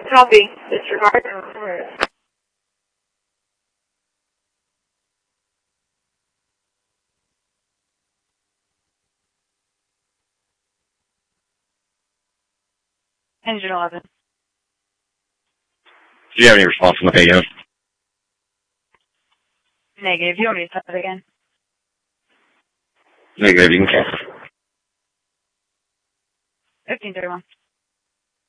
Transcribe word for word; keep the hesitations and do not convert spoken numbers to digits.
Copy. Disregard and record. Engine eleven. Do you have any response from the Pagano? Negative. You want me to type it again? Negative, you can cancel. fifteen thirty-one.